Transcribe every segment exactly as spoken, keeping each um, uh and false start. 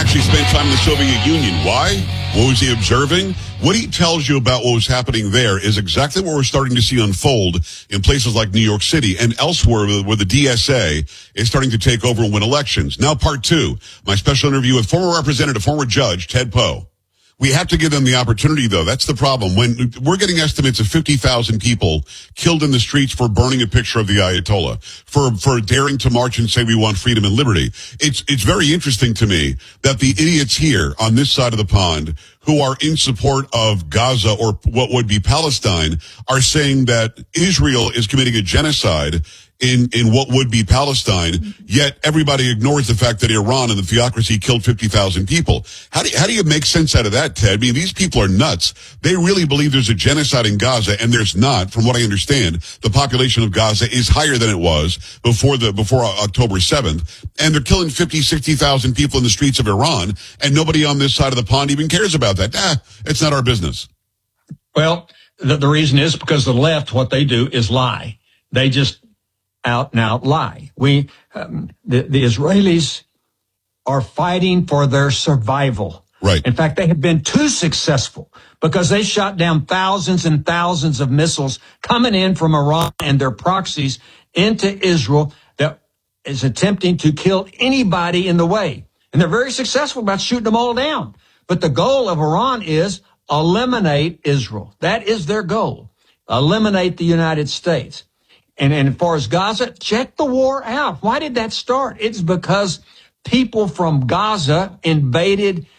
actually spent time in the Soviet Union. Why? What was he observing? What he tells you about what was happening there is exactly what we're starting to see unfold in places like New York City and elsewhere where the D S A is starting to take over and win elections. Now, part two, my special interview with former representative, former judge, Ted Poe. We have to give them the opportunity, though. That's the problem. When we're getting estimates of fifty thousand people killed in the streets for burning a picture of the Ayatollah, for, for daring to march and say we want freedom and liberty. It's, it's very interesting to me that the idiots here on this side of the pond who are in support of Gaza or what would be Palestine are saying that Israel is committing a genocide in, in what would be Palestine, yet everybody ignores the fact that Iran and the theocracy killed fifty thousand people. How do you, how do you make sense out of that, Ted? I mean, these people are nuts. They really believe there's a genocide in Gaza, and there's not. From what I understand, the population of Gaza is higher than it was before the, before October seventh, and they're killing fifty, sixty thousand people in the streets of Iran, and nobody on this side of the pond even cares about that. Ah, it's not our business. Well, the, the reason is because the left, what they do is lie. They just out and out lie. We, um, the, the Israelis are fighting for their survival. Right. In fact, they have been too successful because they shot down thousands and thousands of missiles coming in from Iran and their proxies into Israel that is attempting to kill anybody in the way. And they're very successful about shooting them all down. But the goal of Iran is eliminate Israel. That is their goal. Eliminate the United States. And, and as far as Gaza, check the war out. Why did that start? It's because people from Gaza invaded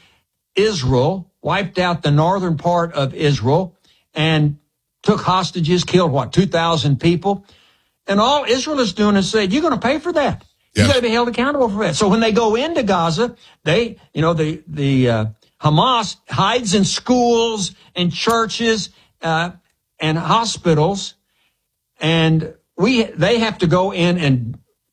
Israel, wiped out the northern part of Israel, and took hostages, killed, what, two thousand people? And all Israel is doing is saying, you're going to pay for that. Yes. You got to be held accountable for that. So when they go into Gaza, they, you know, the, the, uh, Hamas hides in schools and churches, uh, and hospitals, and we, they have to go in and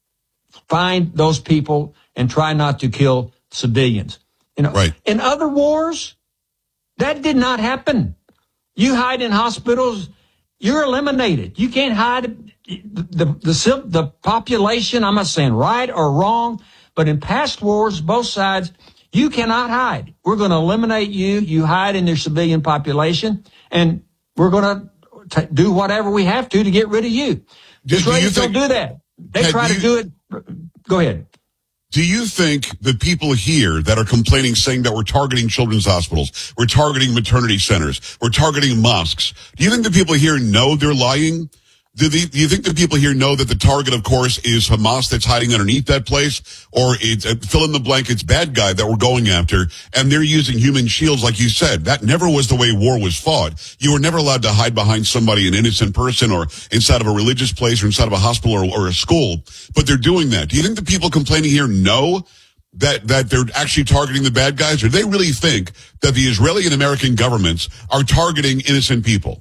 find those people and try not to kill civilians. You know, right. In other wars, that did not happen. You hide in hospitals, you're eliminated. You can't hide the, the, the, the population. I'm not saying right or wrong, but in past wars, both sides, you cannot hide. We're going to eliminate you. You hide in their civilian population, and we're going to do whatever we have to to get rid of you. Do, do you think, don't do that. They Ted, try do to you, do it. Go ahead. Do you think the people here that are complaining, saying that we're targeting children's hospitals, we're targeting maternity centers, we're targeting mosques, do you think the people here know they're lying? Do, the, do you think the people here know that the target, of course, is Hamas that's hiding underneath that place? Or it's uh, fill in the blank, it's bad guy that we're going after, and they're using human shields like you said. That never was the way war was fought. You were never allowed to hide behind somebody, an innocent person, or inside of a religious place, or inside of a hospital or, or a school. But they're doing that. Do you think the people complaining here know that, that they're actually targeting the bad guys? Or do they really think that the Israeli and American governments are targeting innocent people?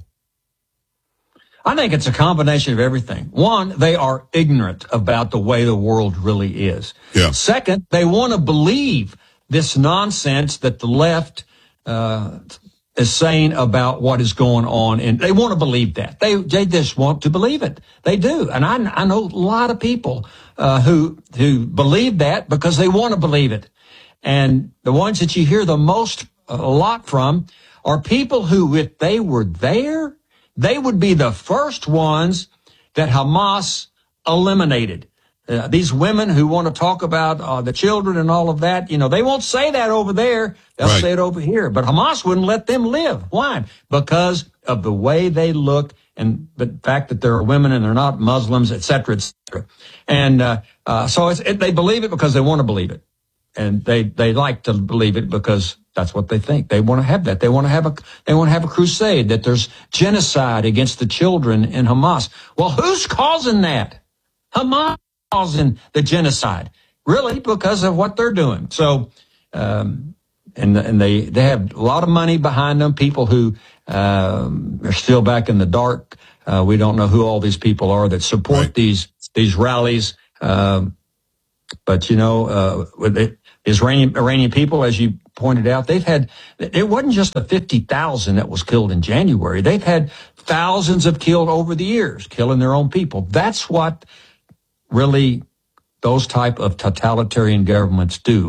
I think it's a combination of everything. One, they are ignorant about the way the world really is. Yeah. Second, they want to believe this nonsense that the left uh is saying about what is going on, and they want to believe that. They they just want to believe it. They do. And I I know a lot of people uh who who believe that because they want to believe it. And the ones that you hear the most a lot from are people who, if they were there, they would be the first ones that Hamas eliminated. Uh, these women who want to talk about uh, the children and all of that, you know, they won't say that over there. They'll right. say it over here. But Hamas wouldn't let them live. Why? Because of the way they look and the fact that they're women and they're not Muslims, et cetera, et cetera. And uh, uh, so it's, it, they believe it because they want to believe it. And they, they like to believe it because that's what they think. They want to have that. They want to have a, they want to have a crusade, that there's genocide against the children in Hamas. Well, who's causing that? Hamas causing the genocide. Really, because of what they're doing. So, um, and, and they, they have a lot of money behind them, people who, um, are still back in the dark. Uh, we don't know who all these people are that support right. these, these rallies. Um, but you know, uh, with it, Iranian, Iranian people, as you pointed out, they've had, it wasn't just the fifty thousand that was killed in January. They've had thousands of killed over the years, killing their own people. That's what really those type of totalitarian governments do.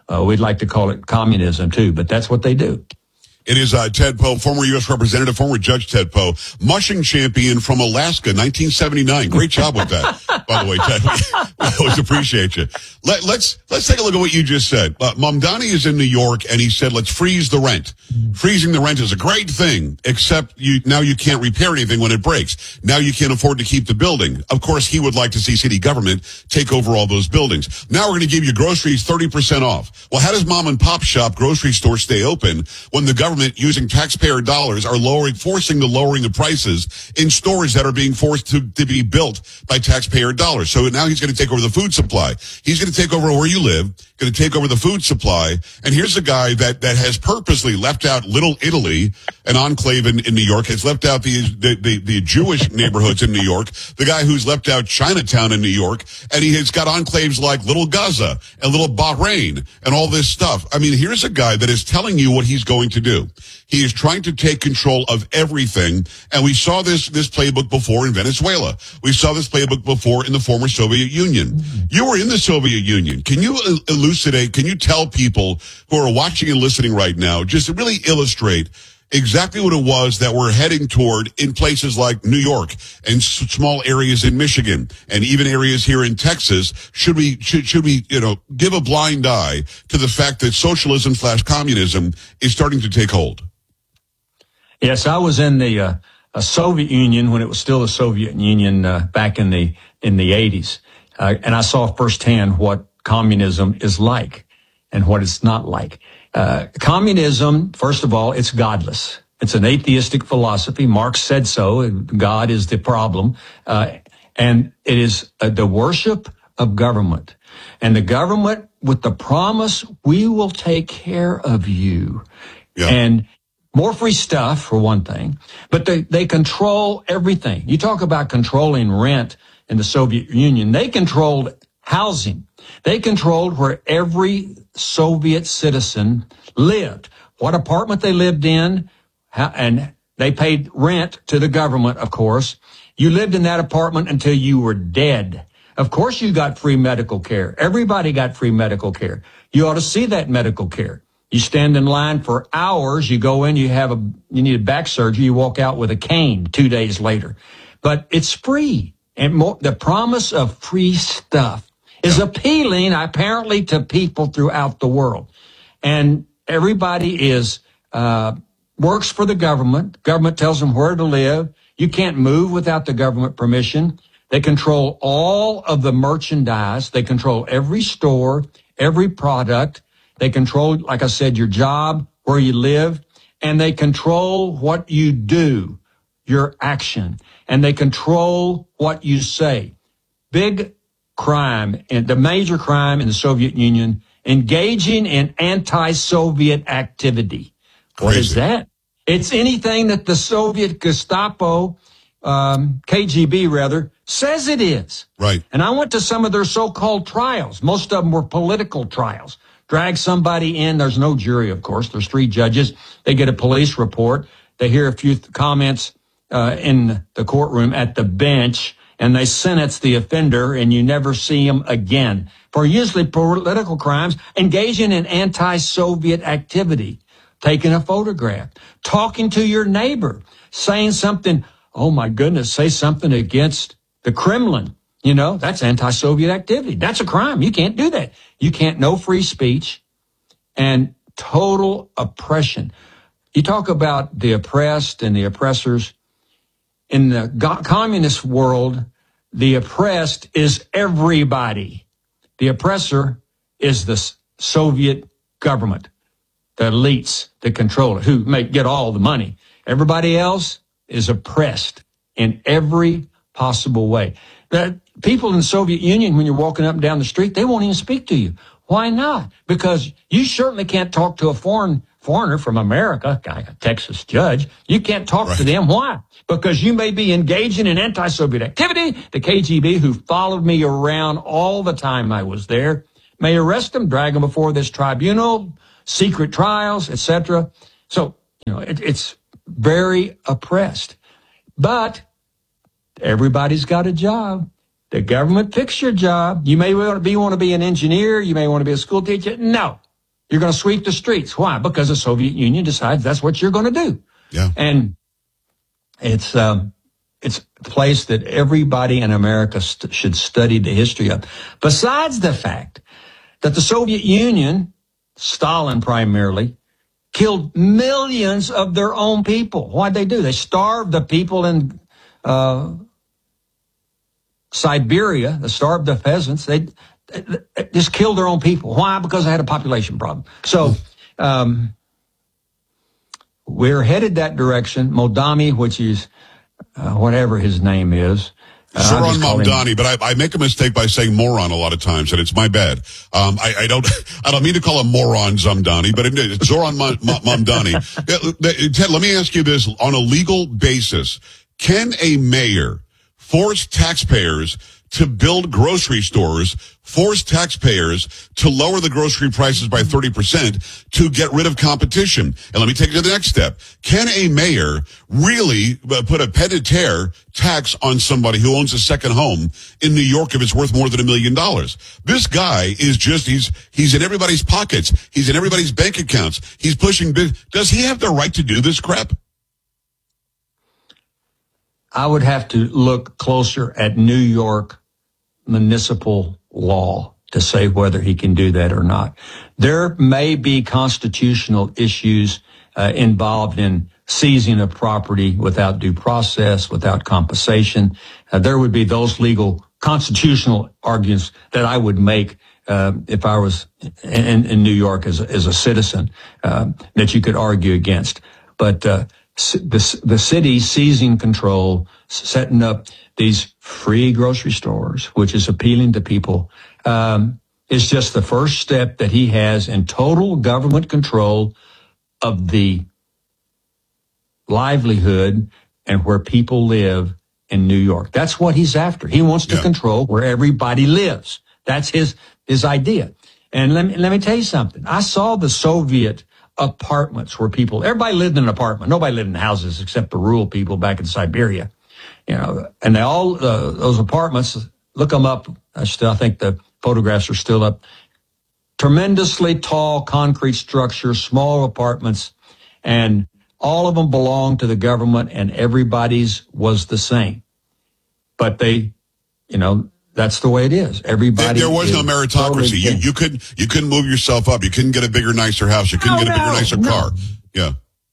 Uh, we'd like to call it communism too, but that's what they do. It is uh, Ted Poe, former U S Representative, former Judge Ted Poe, mushing champion from Alaska, nineteen seventy-nine. Great job with that, by the way, Ted. We always appreciate you. Let, let's let's take a look at what you just said. Uh, Mamdani is in New York, and he said, let's freeze the rent. Freezing the rent is a great thing, except you now you can't repair anything when it breaks. Now you can't afford to keep the building. Of course, he would like to see city government take over all those buildings. Now we're going to give you groceries thirty percent off. Well, how does mom and pop shop grocery stores stay open when the government using taxpayer dollars are lowering, forcing the lowering of prices in stores that are being forced to, to be built by taxpayer dollars? So now he's going to take over the food supply. He's going to take over where you live, going to take over the food supply. And here's a guy that, that has purposely left out Little Italy, an enclave in, in New York, has left out the, the, the, the Jewish neighborhoods in New York, the guy who's left out Chinatown in New York, and he has got enclaves like Little Gaza and Little Bahrain and all this stuff. I mean, here's a guy that is telling you what he's going to do. He is trying to take control of everything. And we saw this, this playbook before in Venezuela. We saw this playbook before in the former Soviet Union. You were in the Soviet Union. Can you elucidate, can you tell people who are watching and listening right now, just to really illustrate exactly what it was that we're heading toward in places like New York and s- small areas in Michigan and even areas here in Texas? Should we, should, should we, you know, give a blind eye to the fact that socialism slash communism is starting to take hold? Yes, I was in the uh, uh, Soviet Union when it was still the Soviet Union uh, back in the in the eighties, uh, and I saw firsthand what communism is like and what it's not like. Uh, communism, first of all, it's godless. It's an atheistic philosophy. Marx said so. God is the problem, uh, and it is uh, the worship of government, and the government with the promise we will take care of you, yeah. and more free stuff, for one thing, but they, they control everything. You talk about controlling rent in the Soviet Union. They controlled housing. They controlled where every Soviet citizen lived, what apartment they lived in, how, and they paid rent to the government, of course. You lived in that apartment until you were dead. Of course you got free medical care. Everybody got free medical care. You ought to see that medical care. You stand in line for hours. You go in, you have a, you need a back surgery. You walk out with a cane two days later. But it's free. And more, the promise of free stuff is appealing apparently to people throughout the world. And everybody is, uh, works for the government. Government tells them where to live. You can't move without the government permission. They control all of the merchandise. They control every store, every product. They control, like I said, your job, where you live, and they control what you do, your action, and they control what you say. Big crime, and the major crime in the Soviet Union, engaging in anti-Soviet activity. What Crazy. is that? It's anything that the Soviet Gestapo, um, K G B rather, says it is. Right. And I went to some of their so-called trials. Most of them were political trials. Drag somebody in. There's no jury, of course. There's three judges. They get a police report. They hear a few th- comments uh, in the courtroom at the bench, and they sentence the offender, and you never see him again for usually political crimes, engaging in anti-Soviet activity, taking a photograph, talking to your neighbor, saying something, oh, my goodness, say something against the Kremlin. You know, that's anti-Soviet activity. That's a crime. You can't do that. You can't, no free speech and total oppression. You talk about the oppressed and the oppressors. In the go- communist world, the oppressed is everybody. The oppressor is the S- Soviet government, the elites that control it, who make get all the money. Everybody else is oppressed in every possible way. That people in the Soviet Union, when you're walking up and down the street, they won't even speak to you. Why not? Because you certainly can't talk to a foreign foreigner from America, a Texas judge. You can't talk right. to them. Why? Because you may be engaging in anti-Soviet activity. The K G B, who followed me around all the time I was there, may arrest them, drag them before this tribunal, secret trials, et cetera. So, you know, it, it's very oppressed. But everybody's got a job. The government picks your job. You may want to be, want to be an engineer. You may want to be a school teacher. No, You're going to sweep the streets. Why? Because the Soviet Union decides that's what you're going to do. Yeah. And it's, um, it's a place that everybody in America st- should study the history of. Besides the fact that the Soviet Union, Stalin primarily, killed millions of their own people. Why'd they do? They starved the people in uh, Siberia. They starved the peasants. They, they just killed their own people. Why? Because they had a population problem. So um, we're headed that direction. Moldami, which is uh, whatever his name is. Zoran Mamdani, but I, I make a mistake by saying moron a lot of times, and it's my bad. Um, I, I don't, I don't mean to call him moron Zamdani, but it's Zoran Mamdani. Ted, let me ask you this: on a legal basis, can a mayor force taxpayers to build grocery stores, force taxpayers to lower the grocery prices by thirty percent to get rid of competition? And let me take it to the next step. Can a mayor really put a pied-à-terre tax on somebody who owns a second home in New York if it's worth more than a million dollars? This guy is just, he's, he's in everybody's pockets. He's in everybody's bank accounts. He's pushing big. Does he have the right to do this crap? I would have to look closer at New York municipal law to say whether he can do that or not. There may be constitutional issues uh, involved in seizing of property without due process, without compensation. Uh, there would be those legal constitutional arguments that I would make uh, if I was in, in New York as a, as a citizen uh, that you could argue against. But uh, the, the city seizing control, setting up these free grocery stores, which is appealing to people, um, is just the first step that he has in total government control of the livelihood and where people live in New York. That's what he's after. He wants to yeah. control where everybody lives. That's his, his idea. And let me, let me tell you something. I saw the Soviet apartments where people, everybody lived in an apartment. Nobody lived in houses except the rural people back in Siberia. You know, and they all, uh, those apartments, look them up. I still, I think the photographs are still up. Tremendously tall concrete structures, small apartments, and all of them belonged to the government and everybody's was the same. But they, you know, that's the way it is. Everybody. There, there was no meritocracy. Totally you, you couldn't, you couldn't move yourself up. You couldn't get a bigger, nicer house. You couldn't no, get a bigger, no, nicer no. car. Yeah.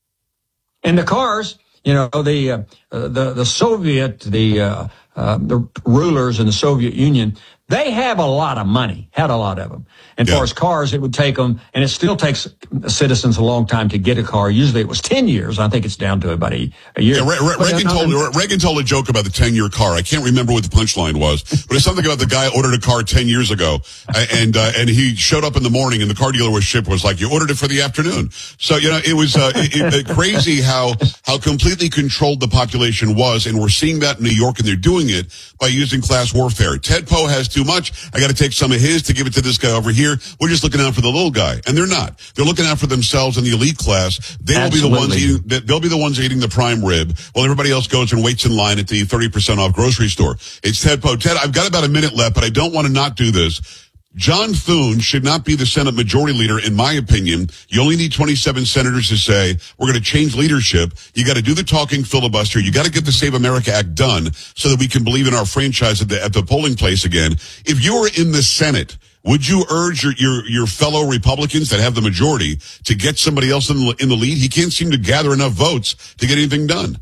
And the cars, you know, the, uh, the, the Soviet, the, uh, uh, the rulers in the Soviet Union, they have a lot of money, had a lot of them. And yeah. far as cars, it would take them, and it still takes citizens a long time to get a car. Usually it was ten years. I think it's down to about a, a year. Yeah, Re- Re- Reagan, told, Reagan told a joke about the ten-year car. I can't remember what the punchline was, but it's something about the guy ordered a car ten years ago, and uh, and he showed up in the morning, and the car dealership was like, you ordered it for the afternoon. So, you know, it was uh, it, it, crazy how, how completely controlled the population was, and we're seeing that in New York, and they're doing it by using class warfare. Ted Poe has too much. I got to take some of his to give it to this guy over here. We're just looking out for the little guy, and they're not. They're looking out for themselves and the elite class. They will be the ones eating. They'll be the ones eating the prime rib, while everybody else goes and waits in line at the thirty percent off grocery store. It's Ted Poe. Ted, I've got about a minute left, but I don't want to not do this. John Thune should not be the Senate Majority Leader, in my opinion. You only need twenty-seven senators to say, we're going to change leadership. You got to do the talking filibuster. You got to get the Save America Act done so that we can believe in our franchise at the, at the polling place again. If you were in the Senate, would you urge your, your, your fellow Republicans that have the majority to get somebody else in the, in the lead? He can't seem to gather enough votes to get anything done.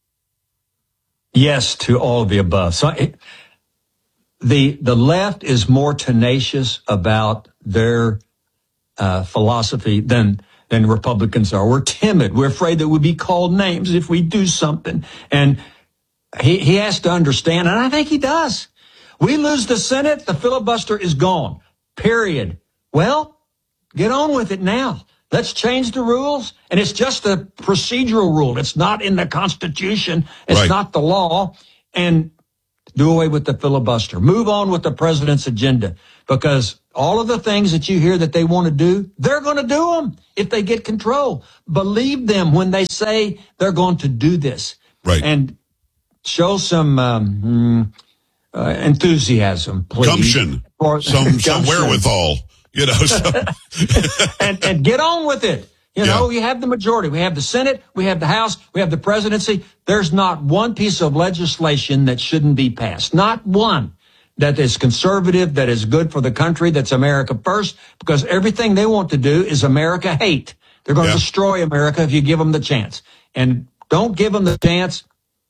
Yes, to all of the above. So it, The the left is more tenacious about their uh, philosophy than than Republicans are. We're timid. We're afraid that we'll be called names if we do something. And he he has to understand, and I think he does. We lose the Senate, the filibuster is gone. Period. Well, get on with it now. Let's change the rules. And it's just a procedural rule. It's not in the Constitution. It's right. not the law. And do away with the filibuster. Move on with the president's agenda, because all of the things that you hear that they want to do, they're going to do them if they get control. Believe them when they say they're going to do this. Right. And show some um, uh, enthusiasm, please. Gumption. For, some, some wherewithal. You know, so. and, and get on with it. You know, yeah. You have the majority. We have the Senate. We have the House. We have the presidency. There's not one piece of legislation that shouldn't be passed. Not one that is conservative, that is good for the country, that's America first, because everything they want to do is America hate. They're going yeah. to destroy America if you give them the chance. And don't give them the chance.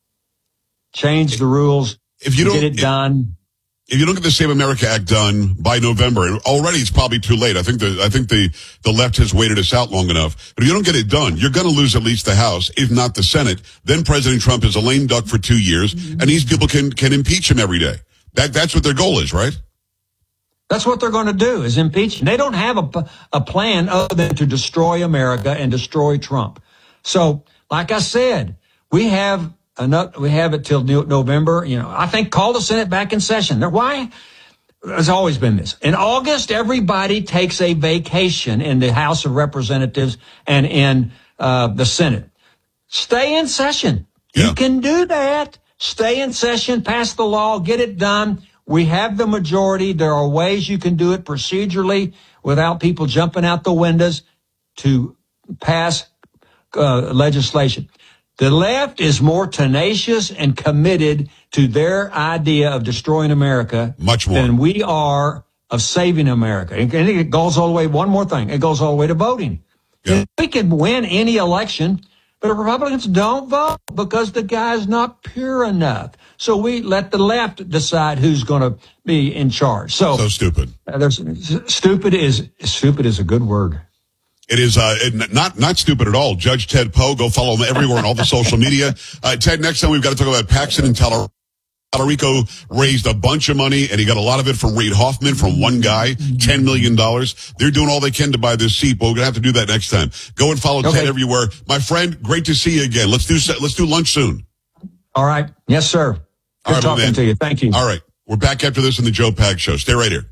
Change the rules. If you don't get it if, done. If you don't get the Save America Act done by November, already it's probably too late. I think the I think the the left has waited us out long enough. But if you don't get it done, you're going to lose at least the House, if not the Senate. Then President Trump is a lame duck for two years, and these people can can impeach him every day. That that's what their goal is, right? That's what they're going to do, is impeach him. They don't have a a plan other than to destroy America and destroy Trump. So, like I said, we have. Enough, we have it till November. You know, I think call the Senate back in session. Why? There's always been this. In August, everybody takes a vacation in the House of Representatives and in uh, the Senate. Stay in session. Yeah. You can do that. Stay in session, pass the law, get it done. We have the majority. There are ways you can do it procedurally without people jumping out the windows to pass uh, legislation. The left is more tenacious and committed to their idea of destroying America much more than we are of saving America. And it goes all the way, one more thing, it goes all the way to voting. Yeah. We can win any election, but Republicans don't vote because the guy's not pure enough. So we let the left decide who's going to be in charge. So, so stupid. Uh, there's, stupid is stupid is a good word. It is uh, not not stupid at all. Judge Ted Poe, go follow him everywhere on all the social media. Uh, Ted, next time we've got to talk about Paxton and Puerto Rico. Raised a bunch of money, and he got a lot of it from Reid Hoffman, from one guy, ten million dollars. They're doing all they can to buy this seat, but we're going to have to do that next time. Go and follow okay. Ted everywhere. My friend, great to see you again. Let's do let's do lunch soon. All right. Yes, sir. Good all right, talking to you. Thank you. All right. We're back after this in the Joe Pags Show. Stay right here.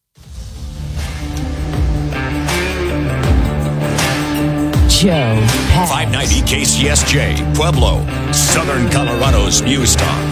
Joe Pags. five ninety K C S J, Pueblo, Southern Colorado's News Talk.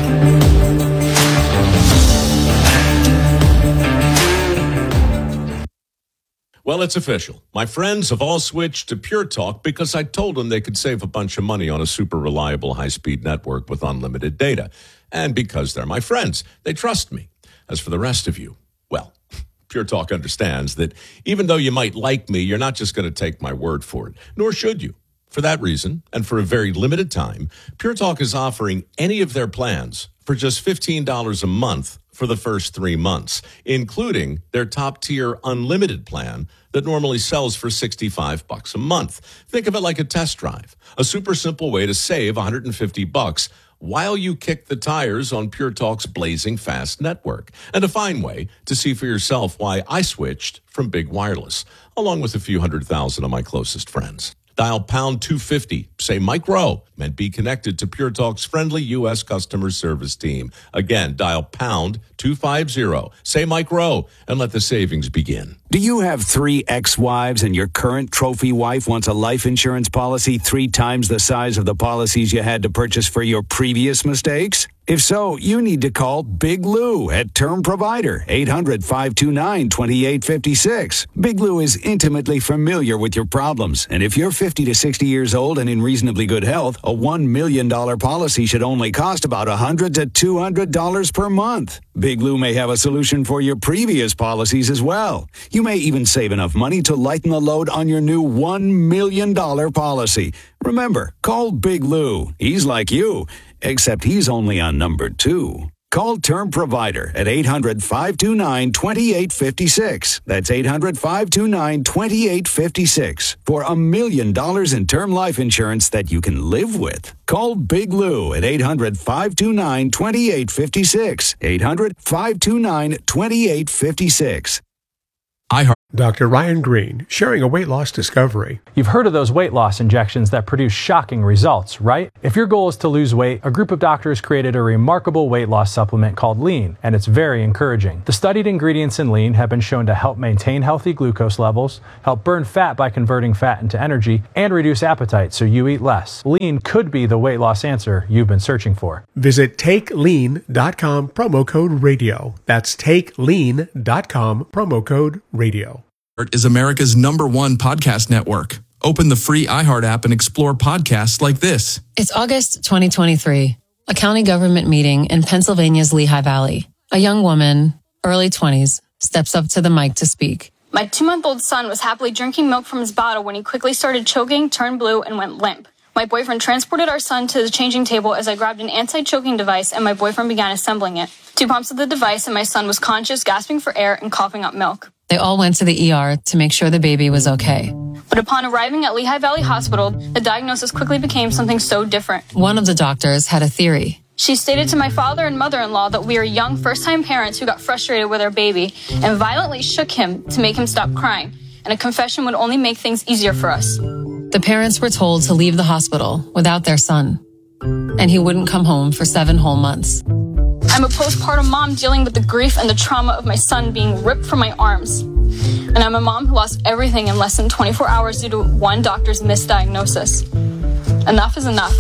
Well, it's official. My friends have all switched to Pure Talk because I told them they could save a bunch of money on a super reliable high-speed network with unlimited data. And because they're my friends, they trust me. As for the rest of you, well, Pure Talk understands that even though you might like me, you're not just going to take my word for it, nor should you. For that reason, and for a very limited time, Pure Talk is offering any of their plans for just fifteen dollars a month for the first three months, including their top-tier unlimited plan that normally sells for sixty-five bucks a month. Think of it like a test drive, a super simple way to save one hundred fifty bucks while you kick the tires on Pure Talk's blazing fast network, and a fine way to see for yourself why I switched from Big Wireless, along with a few hundred thousand of my closest friends. Dial pound two fifty, say Mike Rowe, and be connected to Pure Talk's friendly U S customer service team. Again, dial pound two fifty, say Mike Rowe, and let the savings begin. Do you have three ex-wives and your current trophy wife wants a life insurance policy three times the size of the policies you had to purchase for your previous mistakes? If so, you need to call Big Lou at Term Provider, eight hundred, five two nine, two eight five six. Big Lou is intimately familiar with your problems, and if you're fifty to sixty years old and in reasonably good health, a one million dollars policy should only cost about one hundred to two hundred dollars per month. Big Lou may have a solution for your previous policies as well. You may even save enough money to lighten the load on your new one million dollars policy. Remember, call Big Lou. He's like you, except he's only on number two. Call Term Provider at eight hundred, five two nine, two eight five six. That's eight hundred, five two nine, two eight five six for a million dollars in term life insurance that you can live with. Call Big Lou at eight hundred, five two nine, two eight five six. eight hundred, five two nine, two eight five six. I heart Doctor Ryan Green, sharing a weight loss discovery. You've heard of those weight loss injections that produce shocking results, right? If your goal is to lose weight, a group of doctors created a remarkable weight loss supplement called Lean, and it's very encouraging. The studied ingredients in Lean have been shown to help maintain healthy glucose levels, help burn fat by converting fat into energy, and reduce appetite so you eat less. Lean could be the weight loss answer you've been searching for. Visit take lean dot com, promo code radio. That's take lean dot com, promo code radio. is America's number one podcast network. Open the free iHeart app and explore podcasts like this. It's August twenty twenty-three, a county government meeting in Pennsylvania's Lehigh Valley. A young woman, early twenties, steps up to the mic to speak. My two-month-old son was happily drinking milk from his bottle when he quickly started choking, turned blue, and went limp. My boyfriend transported our son to the changing table as I grabbed an anti-choking device and my boyfriend began assembling it. Two pumps of the device and my son was conscious, gasping for air, and coughing up milk. They all went to the E R to make sure the baby was okay. But upon arriving at Lehigh Valley Hospital, the diagnosis quickly became something so different. One of the doctors had a theory. She stated to my father and mother-in-law that we are young first-time parents who got frustrated with our baby and violently shook him to make him stop crying, and a confession would only make things easier for us. The parents were told to leave the hospital without their son, and he wouldn't come home for seven whole months. I'm a postpartum mom dealing with the grief and the trauma of my son being ripped from my arms. And I'm a mom who lost everything in less than twenty-four hours due to one doctor's misdiagnosis. Enough is enough.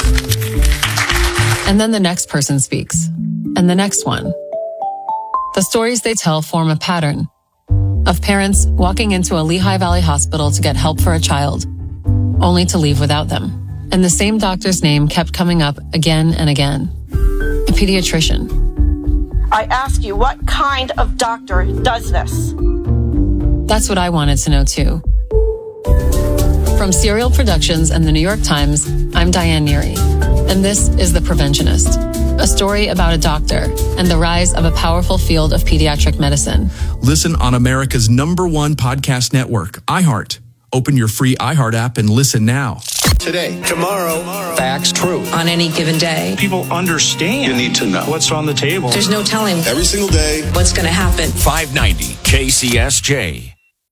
And then the next person speaks, and the next one. The stories they tell form a pattern of parents walking into a Lehigh Valley hospital to get help for a child, only to leave without them. And the same doctor's name kept coming up again and again. A pediatrician. I ask you, what kind of doctor does this? That's what I wanted to know too. From Serial Productions and the New York Times, I'm Diane Neary, and this is The Preventionist, a story about a doctor and the rise of a powerful field of pediatric medicine. Listen on America's number one podcast network, iHeart. Open your free iHeart app and listen now. Today, tomorrow, facts, truth. On any given day. People understand. You need to know what's on the table. There's no telling every single day what's going to happen. five ninety K C S J.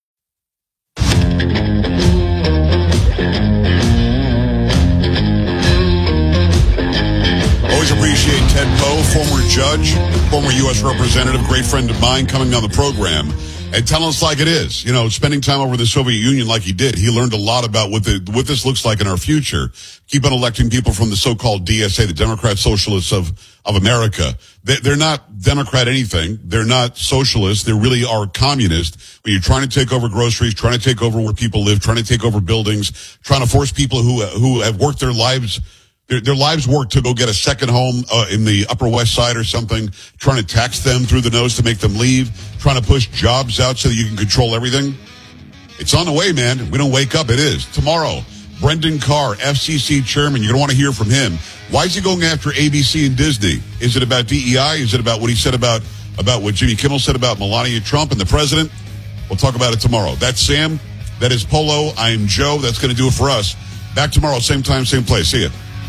Always appreciate Ted Poe, former judge, former U S representative, great friend of mine, coming on the program and telling us like it is. You know, spending time over the Soviet Union like he did, he learned a lot about what the what this looks like in our future. Keep on electing people from the so-called D S A, the Democrat Socialists of of America. They, they're not Democrat anything. They're not socialists. They really are communist. When you're trying to take over groceries, trying to take over where people live, trying to take over buildings, trying to force people who who have worked their lives Their, their lives work to go get a second home uh, in the Upper West Side or something, trying to tax them through the nose to make them leave, trying to push jobs out so that you can control everything. It's on the way, man. We don't wake up. It is. Tomorrow, Brendan Carr, F C C chairman. You're going to want to hear from him. Why is he going after A B C and Disney? Is it about D E I? Is it about what he said about, about what Jimmy Kimmel said about Melania Trump and the president? We'll talk about it tomorrow. That's Sam. That is Polo. I am Joe. That's going to do it for us. Back tomorrow, same time, same place. See ya.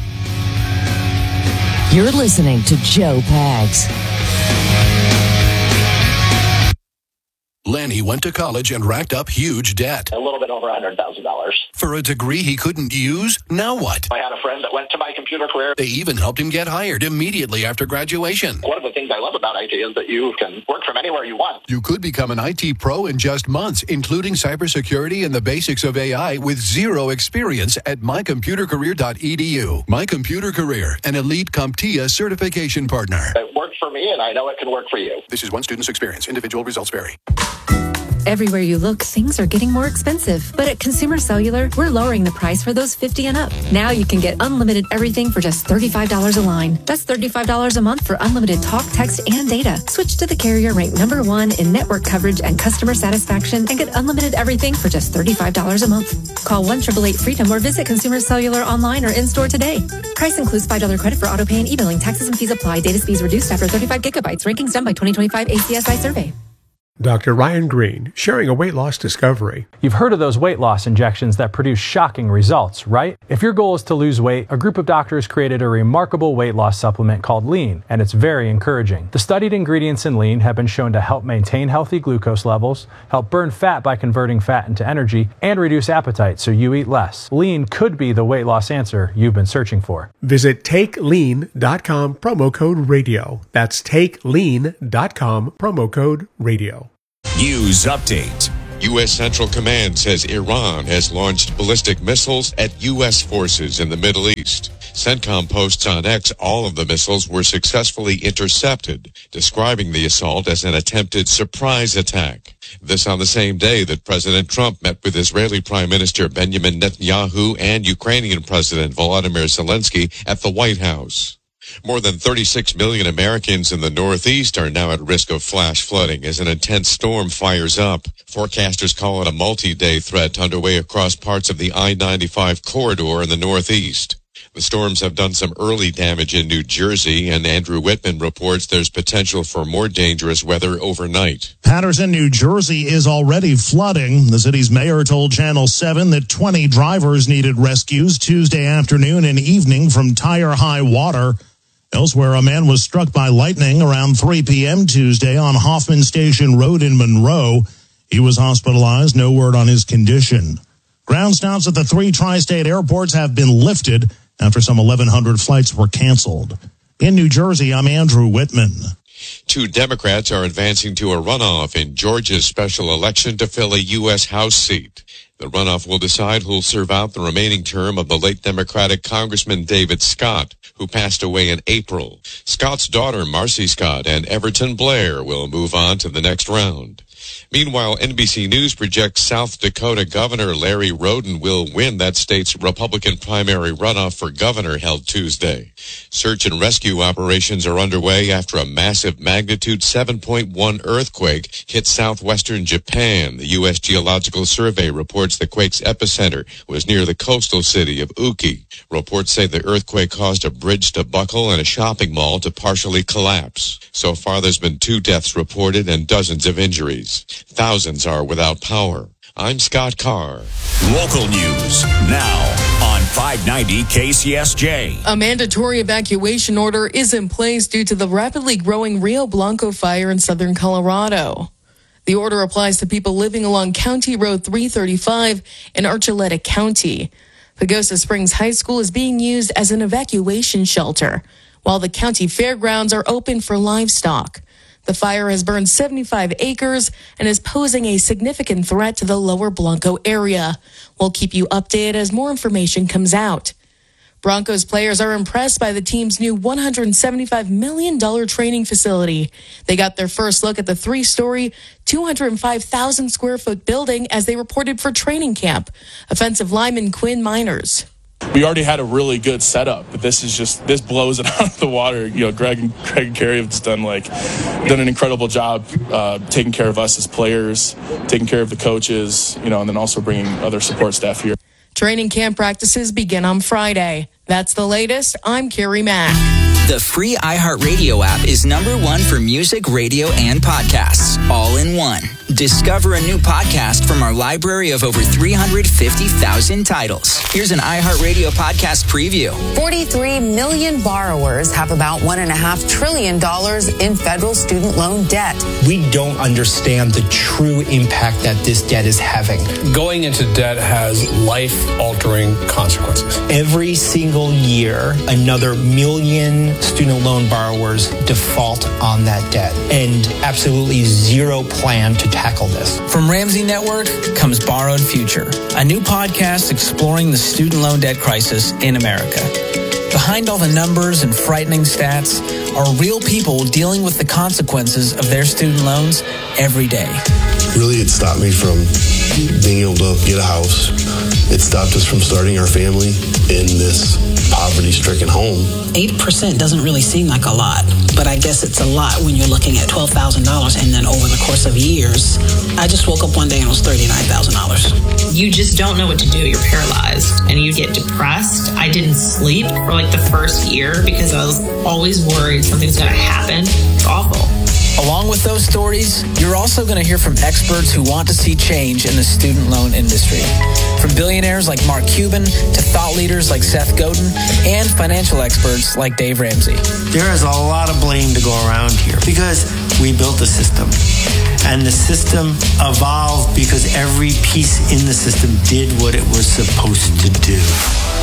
You're listening to Joe Pags. Lanny went to college and racked up huge debt. A little bit over one hundred thousand dollars. For a degree he couldn't use? Now what? I had a friend that went to my computer career. They even helped him get hired immediately after graduation. One of the things I love about I T is that you can work from anywhere you want. You could become an I T pro in just months, including cybersecurity and the basics of A I with zero experience at my computer career dot e d u. My Computer Career, an elite CompTIA certification partner. It worked for me, and I know it can work for you. This is one student's experience. Individual results vary. Everywhere you look, things are getting more expensive. But at Consumer Cellular, we're lowering the price for those fifty and up. Now you can get unlimited everything for just thirty-five dollars a line. That's thirty-five dollars a month for unlimited talk, text, and data. Switch to the carrier ranked number one in network coverage and customer satisfaction and get unlimited everything for just thirty-five dollars a month. Call one eight eight eight freedom or visit Consumer Cellular online or in-store today. Price includes five dollars credit for auto pay and e-billing. Taxes and fees apply. Data speeds reduced after thirty-five gigabytes. Rankings done by twenty twenty-five A C S I survey. Doctor Ryan Green, sharing a weight loss discovery. You've heard of those weight loss injections that produce shocking results, right? If your goal is to lose weight, a group of doctors created a remarkable weight loss supplement called Lean, and it's very encouraging. The studied ingredients in Lean have been shown to help maintain healthy glucose levels, help burn fat by converting fat into energy, and reduce appetite so you eat less. Lean could be the weight loss answer you've been searching for. Visit take lean dot com, promo code radio. That's take lean dot com, promo code radio. News update. U S Central Command says Iran has launched ballistic missiles at U S forces in the Middle East. CENTCOM posts on X all of the missiles were successfully intercepted, describing the assault as an attempted surprise attack. This on the same day that President Trump met with Israeli Prime Minister Benjamin Netanyahu and Ukrainian President Volodymyr Zelensky at the White House. More than thirty-six million Americans in the Northeast are now at risk of flash flooding as an intense storm fires up. Forecasters call it a multi-day threat underway across parts of the I ninety-five corridor in the Northeast. The storms have done some early damage in New Jersey, and Andrew Whitman reports there's potential for more dangerous weather overnight. Paterson, New Jersey is already flooding. The city's mayor told Channel seven that twenty drivers needed rescues Tuesday afternoon and evening from tire-high water. Elsewhere, a man was struck by lightning around three p.m. Tuesday on Hoffman Station Road in Monroe. He was hospitalized. No word on his condition. Ground stops at the three tri-state airports have been lifted after some eleven hundred flights were canceled. In New Jersey, I'm Andrew Whitman. Two Democrats are advancing to a runoff in Georgia's special election to fill a U S House seat. The runoff will decide who'll serve out the remaining term of the late Democratic Congressman David Scott, who passed away in April. Scott's daughter, Marcy Scott, and Everton Blair will move on to the next round. Meanwhile, N B C News projects South Dakota Governor Larry Roden will win that state's Republican primary runoff for governor held Tuesday. Search and rescue operations are underway after a massive magnitude seven point one earthquake hit southwestern Japan. The U S Geological Survey reports the quake's epicenter was near the coastal city of Uki. Reports say the earthquake caused a bridge to buckle and a shopping mall to partially collapse. So far, there's been two deaths reported and dozens of injuries. Thousands are without power. I'm Scott Carr. Local news now on five ninety K C S J. A mandatory evacuation order is in place due to the rapidly growing Rio Blanco fire in southern Colorado. The order applies to people living along County Road three thirty-five in Archuleta County. Pagosa Springs High School is being used as an evacuation shelter, while the county fairgrounds are open for livestock. The fire has burned seventy-five acres and is posing a significant threat to the lower Blanco area. We'll keep you updated as more information comes out. Broncos players are impressed by the team's new one hundred seventy-five million dollars training facility. They got their first look at the three-story, two hundred five thousand square foot building as they reported for training camp. Offensive lineman Quinn Miners. We already had a really good setup, but this is just, this blows it out of the water. You know, Greg and Greg and Carrie have just done like, done an incredible job uh, taking care of us as players, taking care of the coaches, you know, and then also bringing other support staff here. Training camp practices begin on Friday. That's the latest. I'm Carrie Mack. The free iHeartRadio app is number one for music, radio, and podcasts, all in one. Discover a new podcast from our library of over three hundred fifty thousand titles. Here's an iHeartRadio podcast preview. forty-three million borrowers have about one point five trillion dollars in federal student loan debt. We don't understand the true impact that this debt is having. Going into debt has life-altering consequences. Every single year, another million student loan borrowers default on that debt, and absolutely zero plan to tackle this. From Ramsey Network comes Borrowed Future, a new podcast exploring the student loan debt crisis in America. Behind all the numbers and frightening stats are real people dealing with the consequences of their student loans every day. Really, it stopped me from being able to get a house. It stopped us from starting our family in this poverty-stricken home. eight percent doesn't really seem like a lot, but I guess it's a lot when you're looking at twelve thousand dollars, and then over the course of years, I just woke up one day and it was thirty-nine thousand dollars. You just don't know what to do. You're paralyzed and you get depressed. I didn't sleep for like the first year because I was always worried something's going to happen. It's awful. Along with those stories, you're also going to hear from experts who want to see change in the student loan industry. From billionaires like Mark Cuban to thought leaders like Seth Godin and financial experts like Dave Ramsey. There is a lot of blame to go around here because we built the system. And the system evolved because every piece in the system did what it was supposed to do.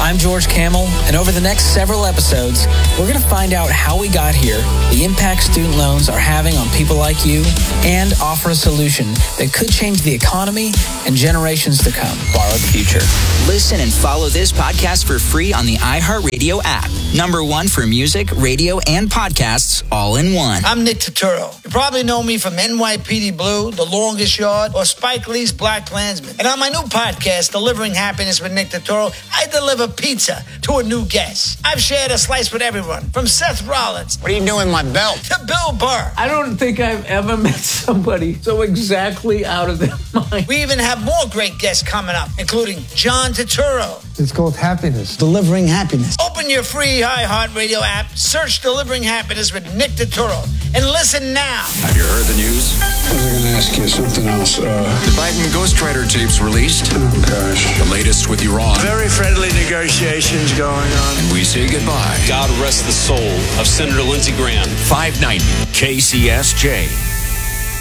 I'm George Kamel, and over the next several episodes, we're going to find out how we got here, the impact student loans are having on people like you, and offer a solution that could change the economy and generations to come. Borrowed Future. Listen and follow this podcast for free on the iHeartRadio app. Number one for music, radio, and podcasts all in one. I'm Nick Turturro. You probably know me from N Y P D Blue, The Longest Yard, or Spike Lee's Black Klansman. And on my new podcast, Delivering Happiness with Nick Turturro, I deliver pizza to a new guest. I've shared a slice with everyone, from Seth Rollins. What are you doing with my belt? To Bill Burr. I don't think I've ever met somebody so exactly out of their mind. We even have more great guests coming up, including John Turturro. It's called Happiness. Delivering Happiness. Open your free iHeartRadio app, search Delivering Happiness with Nick Turturro, and listen now. Have you heard the news? I was going to ask you something else. Uh... The Biden ghostwriter tapes released. Oh, gosh. The latest with Iran. Very friendly negotiations going on. And we say goodbye. God rest the soul of Senator Lindsey Graham. five ninety K C S J.